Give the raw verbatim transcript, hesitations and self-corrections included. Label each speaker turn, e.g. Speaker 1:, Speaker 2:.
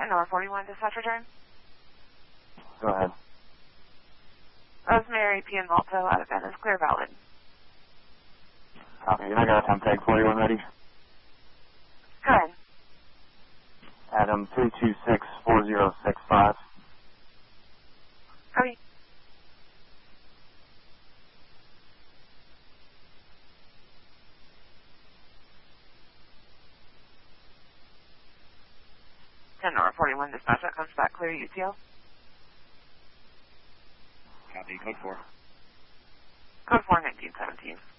Speaker 1: ten or forty-one, dispatch return.
Speaker 2: Go ahead.
Speaker 1: Rosemary P. and Malto out of Venice, clear valid.
Speaker 2: Copy. I got a temp tag forty-one ready.
Speaker 1: Go ahead.
Speaker 2: Adam three two six four zero six five.
Speaker 1: Copy. ten or forty-one, dispatch, that comes back clear, U T L.
Speaker 2: Copy. Code four.
Speaker 1: Code four, nineteen seventeen.